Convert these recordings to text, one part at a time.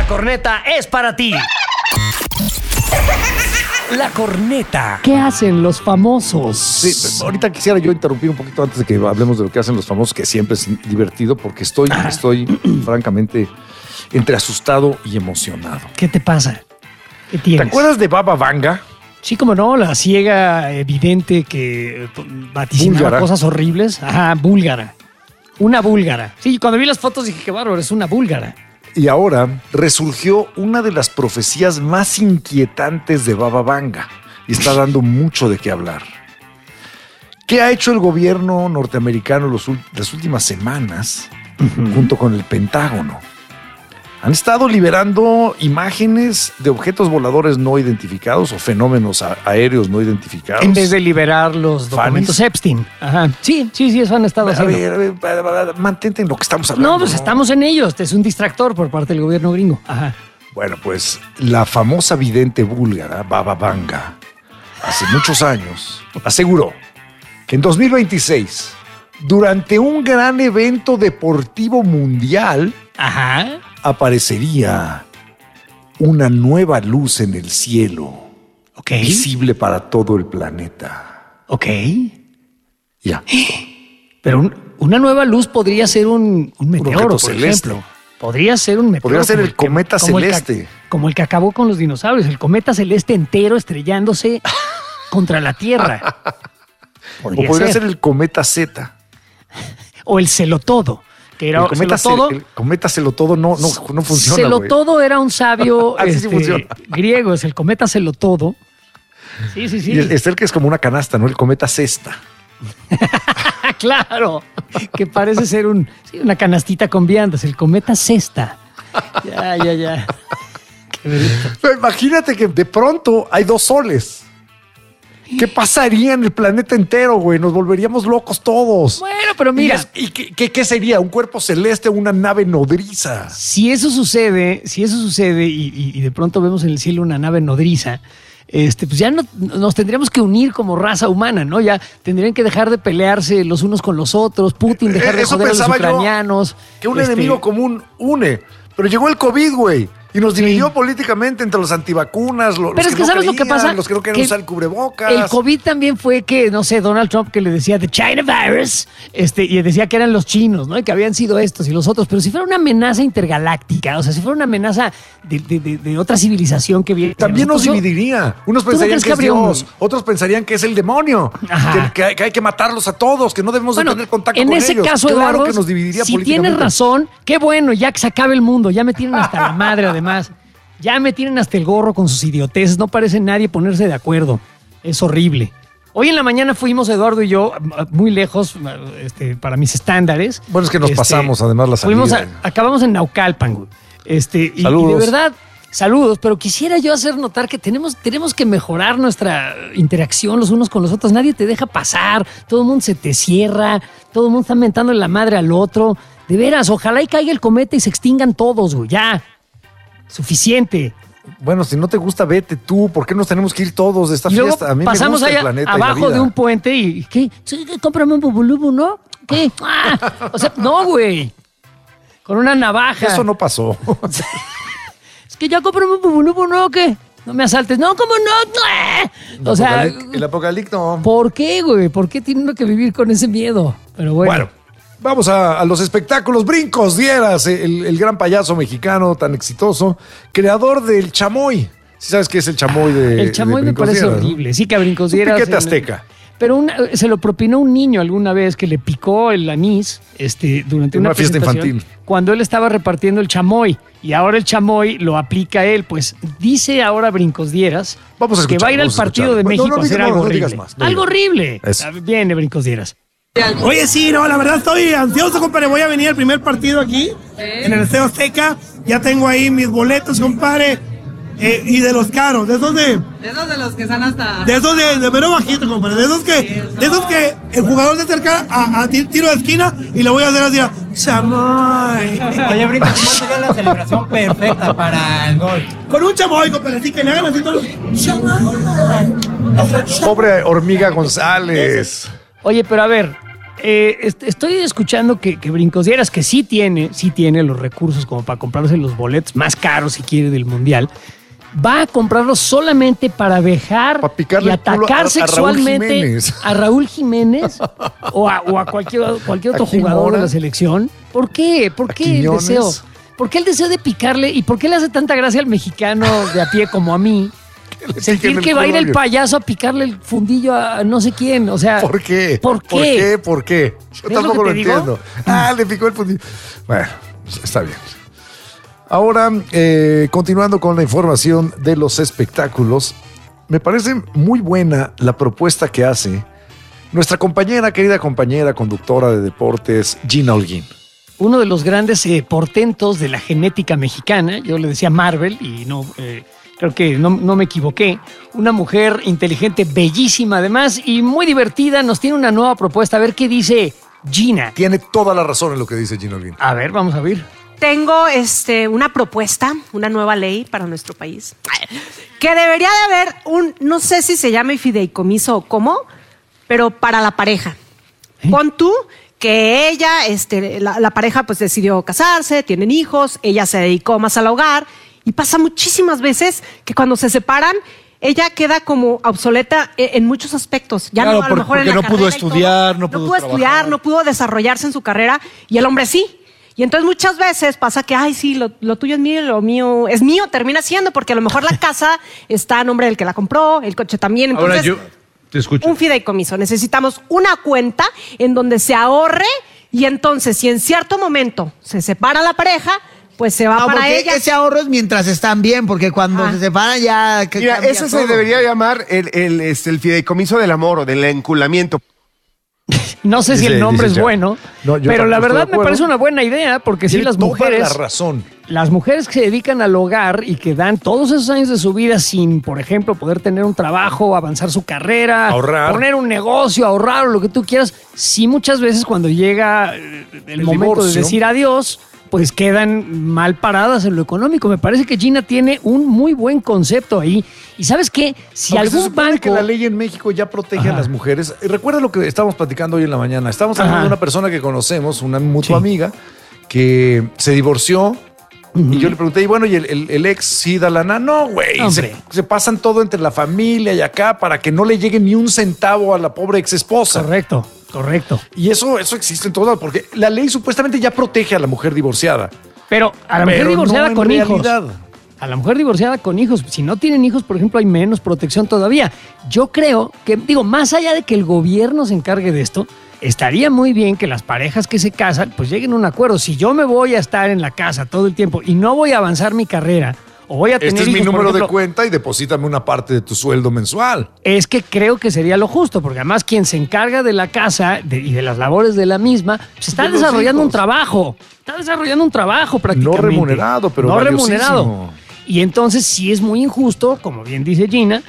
corneta es para ti. La corneta. ¿Qué hacen los famosos? Sí, ahorita quisiera yo interrumpir un poquito antes de que hablemos de lo que hacen los famosos, que siempre es divertido, porque estoy francamente entre asustado y emocionado. ¿Qué te pasa? ¿Qué tienes? ¿Te acuerdas de Baba Vanga? Sí, como no, la ciega evidente que vaticinaba Búlgara. cosas horribles. Ajá, búlgara. Una búlgara. Sí, cuando vi las fotos dije, qué bárbaro, es una búlgara. Y ahora resurgió una de las profecías más inquietantes de Baba Vanga y está dando mucho de qué hablar. ¿Qué ha hecho el gobierno norteamericano las últimas semanas junto con el Pentágono? Han estado liberando imágenes de objetos voladores no identificados o fenómenos aéreos no identificados. En vez de liberar los documentos Epstein. Ajá. Sí, eso han estado haciendo. A ver, mantente en lo que estamos hablando. No, pues estamos en ello. Este es un distractor por parte del gobierno gringo. Ajá. Bueno, pues la famosa vidente búlgara Baba Vanga, hace muchos años, aseguró que en 2026, durante un gran evento deportivo mundial, Ajá. aparecería una nueva luz en el cielo, Ok. visible para todo el planeta. Ok. Ya. Pero una nueva luz podría ser un meteoro, objeto por celeste. ejemplo. Podría ser un meteoro. Podría ser como el cometa como celeste. como el que acabó con los dinosaurios. El cometa celeste entero estrellándose contra la Tierra. O podría ser el cometa Z. O el celotodo. Que era El cometa celotodo no funciona, güey. Celotodo era un sabio Así sí funciona. griego. Es el cometa celotodo. Sí. Y es el que es como una canasta, ¿no? El cometa cesta. Claro, que parece ser una canastita con viandas, el cometa cesta. Ya. Qué bonito. Pero imagínate que de pronto hay dos soles. ¿Qué pasaría en el planeta entero, güey? Nos volveríamos locos todos. Bueno, pero mira, ¿Y qué sería? ¿Un cuerpo celeste o una nave nodriza? si eso sucede y de pronto vemos en el cielo una nave nodriza, pues ya nos tendríamos que unir como raza humana, ¿no? Ya tendrían que dejar de pelearse los unos con los otros, Putin dejar de Eso joder a los pensaba yo, ucranianos. Que un enemigo común une. Pero llegó el COVID, güey. Y nos dividió políticamente entre los antivacunas, los Pero es que no ¿sabes lo que creían, pasa? los que no querían usar el cubrebocas. El COVID también fue que, no sé, Donald Trump que le decía The China Virus, y decía que eran los chinos, ¿no? Y que habían sido estos y los otros. Pero si fuera una amenaza intergaláctica, o sea, si fuera una amenaza de otra civilización que viene. También nos dividiría. Unos ¿tú no pensarían crees que es habría Dios, otros pensarían que es el demonio, Ajá. que hay que matarlos a todos, que no debemos de tener contacto en con ese ellos. caso, claro Eduardo, que nos dividiría si políticamente. tienes razón, qué bueno, ya que se acabe el mundo, ya me tienen hasta la madre además. Ya me tienen hasta el gorro con sus idioteces, no parece nadie ponerse de acuerdo. Es horrible. Hoy en la mañana fuimos, Eduardo y yo, muy lejos, para mis estándares. Bueno, es que nos pasamos, además, la salida. Acabamos en Naucalpan, güey. Y de verdad, saludos, pero quisiera yo hacer notar que tenemos que mejorar nuestra interacción los unos con los otros. Nadie te deja pasar, todo el mundo se te cierra, todo el mundo está mentando en la madre al otro. De veras, ojalá y caiga el cometa y se extingan todos, güey, ya. Suficiente. Bueno, si no te gusta, vete tú. ¿Por qué nos tenemos que ir todos de esta Y luego fiesta? A mí pasamos me gusta allá el planeta y la abajo vida. de un puente y ¿qué? Sí, cómprame un bubulubu, ¿no? ¿Qué? O sea, no, güey. Con una navaja. Eso no pasó. Es que ya cómprame un bubulubu, ¿no? ¿Qué? No me asaltes. No, ¿cómo no? O sea, El apocalipto. ¿por qué, güey? ¿Por qué tiene uno que vivir con ese miedo? Pero bueno. Vamos a los espectáculos. Brincos Dieras, el gran payaso mexicano tan exitoso, creador del chamoy. ¿Sí sabes qué es el chamoy El chamoy me parece horrible. Sí, que a Brincos Dieras. Un piquete azteca. Pero se lo propinó un niño alguna vez que le picó el anís durante una fiesta infantil. Cuando él estaba repartiendo el chamoy. Y ahora el chamoy lo aplica él. Pues dice ahora Brincos Dieras que va a ir al partido de México a hacer algo horrible. Algo horrible. Viene Brincos Dieras. Oye, sí, no, la verdad estoy ansioso, compadre. Voy a venir al primer partido aquí, en el Estadio Azteca. Ya tengo ahí mis boletos, compadre. Y de los caros, de esos de los que están hasta. De esos de mero bajito, compadre. De esos que el jugador se acerca a tiro de esquina y le voy a hacer así a chamoy. Oye, Brito, ¿cómo sería la celebración perfecta para el gol? Con un chamoy, compadre, así que le hagan así todos. Pobre hormiga González. Oye, pero a ver, Estoy escuchando que Brincosieras, que sí tiene los recursos como para comprarse los boletos más caros, si quiere, del Mundial, va a comprarlos solamente para vejar y atacar sexualmente a Raúl Jiménez o a cualquier otro jugador de la selección. ¿Por qué? ¿Por qué el deseo? ¿Por qué el deseo de picarle? ¿Y por qué le hace tanta gracia al mexicano de a pie como a mí? Sentir que va a ir el payaso a picarle el fundillo a no sé quién. O sea, ¿por qué? ¿Por qué? ¿Por qué? Yo tampoco lo entiendo. Le picó el fundillo. Bueno, está bien. Ahora, continuando con la información de los espectáculos, me parece muy buena la propuesta que hace nuestra querida compañera, conductora de deportes, Gina Holguín. Uno de los grandes portentos de la genética mexicana, yo le decía Marvel y no, creo que no me equivoqué. Una mujer inteligente, bellísima además y muy divertida, nos tiene una nueva propuesta. A ver qué dice Gina. Tiene toda la razón en lo que dice Gina Holguín. A ver, vamos a ver. Tengo una propuesta, una nueva ley para nuestro país, que debería de haber no sé si se llama fideicomiso o cómo, pero para la pareja. Pon tú que ella, la pareja pues decidió casarse, tienen hijos, ella se dedicó más al hogar y pasa muchísimas veces que cuando se separan, ella queda como obsoleta en muchos aspectos. Ya claro, no, a lo mejor en la no carrera pudo estudiar, no pudo estudiar, no pudo desarrollarse en su carrera y el hombre sí. Y entonces muchas veces pasa que, ay, sí, lo tuyo es mío, lo mío es mío, termina siendo, porque a lo mejor la casa está a nombre del que la compró, el coche también. Entonces, ahora yo te escucho. Un fideicomiso. Necesitamos una cuenta en donde se ahorre y entonces, si en cierto momento se separa la pareja, pues se va para ella. Ese ahorro es mientras están bien, porque cuando se separan ya... Mira, eso se debería llamar el fideicomiso del amor o del enculamiento. No sé si el nombre es bueno, pero la verdad me parece una buena idea, porque sí, las mujeres... la razón. Las mujeres que se dedican al hogar y que dan todos esos años de su vida sin, por ejemplo, poder tener un trabajo, avanzar su carrera, ahorrar, poner un negocio, ahorrar o lo que tú quieras, sí muchas veces cuando llega el momento divorcio, de decir adiós, pues quedan mal paradas en lo económico. Me parece que Gina tiene un muy buen concepto ahí. ¿Y sabes qué? Si aunque algún se supone banco... que la ley en México ya protege a las mujeres. Recuerda lo que estábamos platicando hoy en la mañana. Estábamos hablando de una persona que conocemos, una mutua amiga, que se divorció. Y yo le pregunté, y bueno, ¿y el ex sí da lana? No, güey. Se pasan todo entre la familia y acá para que no le llegue ni un centavo a la pobre ex esposa. Correcto. Y eso existe en todos lados, porque la ley supuestamente ya protege a la mujer divorciada. Pero a la mujer divorciada no con hijos. Realidad. A la mujer divorciada con hijos. Si no tienen hijos, por ejemplo, hay menos protección todavía. Yo creo que, más allá de que el gobierno se encargue de esto, estaría muy bien que las parejas que se casan pues lleguen a un acuerdo. Si yo me voy a estar en la casa todo el tiempo y no voy a avanzar mi carrera o voy a tener este es hijos, mi número ejemplo, de cuenta y deposítame una parte de tu sueldo mensual. Es que creo que sería lo justo, porque además quien se encarga de la casa y de las labores de la misma, pues está desarrollando un trabajo. Está desarrollando un trabajo prácticamente. No remunerado, pero no remunerado. Y entonces sí es muy injusto, como bien dice Gina,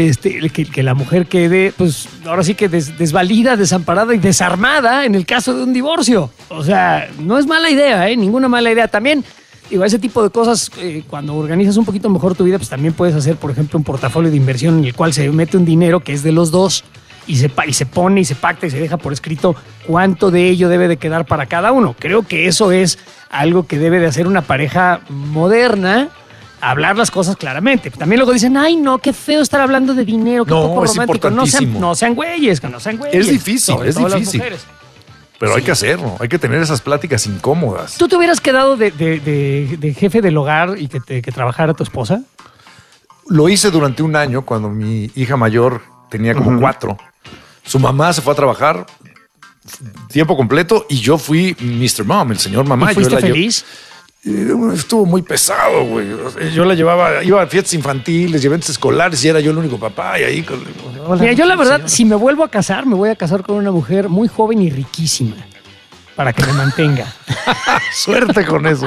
que la mujer quede, pues ahora sí que desvalida, desamparada y desarmada en el caso de un divorcio. O sea, no es mala idea, ninguna mala idea. También, ese tipo de cosas, cuando organizas un poquito mejor tu vida, pues también puedes hacer, por ejemplo, un portafolio de inversión en el cual se mete un dinero que es de los dos y se pone y se pacta y se deja por escrito cuánto de ello debe de quedar para cada uno. Creo que eso es algo que debe de hacer una pareja moderna, hablar las cosas claramente. También luego dicen, ay, no, qué feo estar hablando de dinero, qué poco es romántico. Importantísimo. No sean güeyes. Es difícil, Pero hay que hacerlo, hay que tener esas pláticas incómodas. ¿Tú te hubieras quedado de jefe del hogar y que trabajara tu esposa? Lo hice durante un año cuando mi hija mayor tenía como 4. Su mamá se fue a trabajar tiempo completo y yo fui Mr. Mom, el señor mamá. ¿Y fuiste feliz? Estuvo muy pesado, güey. Yo la iba a fiestas infantiles, eventos escolares y era yo el único papá. Y ahí. Mira, yo la verdad, si me vuelvo a casar, me voy a casar con una mujer muy joven y riquísima para que me mantenga. Suerte con eso.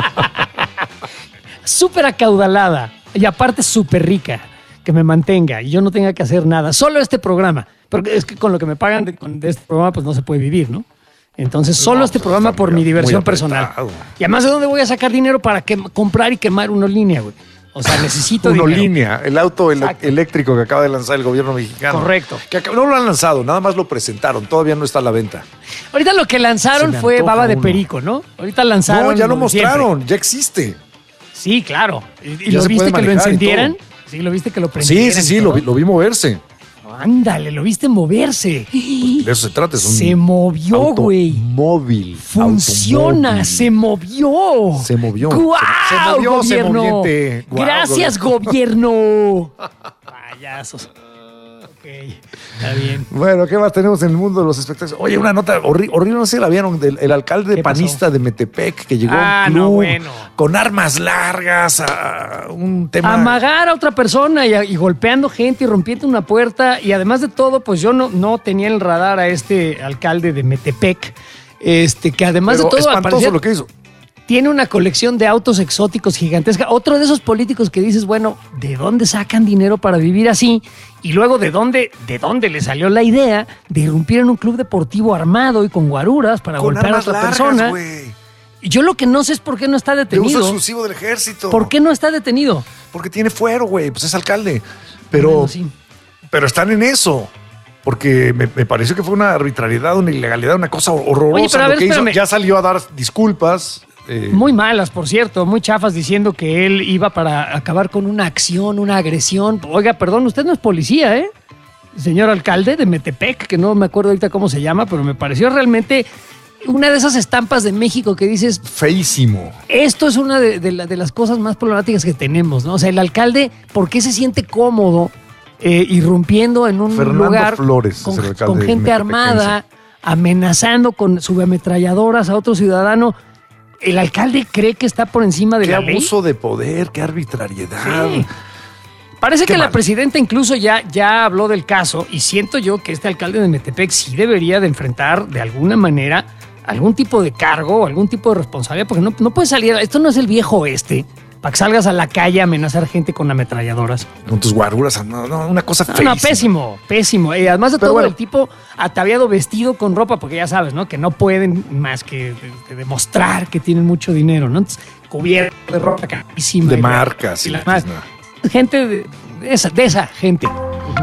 Súper acaudalada y aparte súper rica, que me mantenga y yo no tenga que hacer nada. Solo este programa. Porque es que con lo que me pagan de este programa, pues no se puede vivir, ¿no? Entonces, solo este programa por mi diversión personal. Y además, ¿de dónde voy a sacar dinero para comprar y quemar una línea, güey? O sea, necesito Uno dinero. Línea, el auto Exacto. eléctrico que acaba de lanzar el gobierno mexicano. Correcto. No lo han lanzado, nada más lo presentaron, todavía no está a la venta. Ahorita lo que lanzaron Se me fue antoja baba de uno. perico, ¿no? Ahorita lanzaron. No, ya lo de siempre. mostraron, ya existe. Sí, claro. ¿Y Ya lo se viste puede que lo manejar y encendieran? todo. Sí, lo viste que lo prendieran. Sí, y todo? lo vi moverse. Ándale, lo viste moverse. De eso se trata, es un Se movió, güey. Móvil. Funciona, se movió. Se movió. ¡Guau, Se movió, se gobierno! moviente. Guau, Gracias, gobierno. Payasos. Ok, está bien. Bueno, ¿qué más tenemos en el mundo de los espectáculos? Oye, una nota horrible, no sé si la vieron, el alcalde ¿Qué pasó? panista de Metepec que llegó Ah, a un club no, bueno. con armas largas, a un tema... Amagar a otra persona y golpeando gente y rompiendo una puerta. Y además de todo, pues yo no tenía en el radar a este alcalde de Metepec, que además Pero de todo, al espantoso parecer, lo que hizo. tiene una colección de autos exóticos gigantesca. Otro de esos políticos que dices, bueno, ¿de dónde sacan dinero para vivir así? Y luego, ¿de dónde le salió la idea de irrumpir en un club deportivo armado y con guaruras para Con golpear a armas otra largas, persona? güey. Y yo lo que no sé es por qué no está De uso detenido. exclusivo del ejército. ¿Por qué no está detenido? Porque tiene fuero, güey, pues es alcalde. Pero, Bueno, sí. pero están en eso. Porque me pareció que fue una arbitrariedad, una ilegalidad, una cosa horrorosa Oye, pero a lo ver, que hizo. espérame. Ya salió a dar disculpas. Muy malas, por cierto, muy chafas, diciendo que él iba para acabar con una acción, una agresión. Oiga, perdón, usted no es policía, ¿eh? Señor alcalde de Metepec, que no me acuerdo ahorita cómo se llama, pero me pareció realmente una de esas estampas de México que dices, Feísimo. esto es una de las cosas más problemáticas que tenemos, ¿no? O sea, el alcalde, ¿por qué se siente cómodo irrumpiendo en un Fernando lugar Flores con, es el alcalde con gente metepequense. armada, amenazando con subametralladoras a otro ciudadano? ¿El alcalde cree que está por encima de Qué la ley? abuso de poder, qué arbitrariedad. Sí. Parece Qué que la mal. presidenta incluso ya habló del caso y siento yo que este alcalde de Metepec sí debería de enfrentar de alguna manera algún tipo de cargo o algún tipo de responsabilidad, porque no puede salir, esto no es el viejo oeste, para que salgas a la calle a amenazar gente con ametralladoras. Con tus guaruras, no, una cosa No, feísima. no, pésimo, pésimo. Y además de Pero todo, bueno. el tipo ataviado, vestido con ropa, porque ya sabes, ¿no? Que no pueden más que demostrar que tienen mucho dinero, ¿no? Entonces, cubierto de ropa carísima. De y marcas y y la más. nada. Gente de esa gente.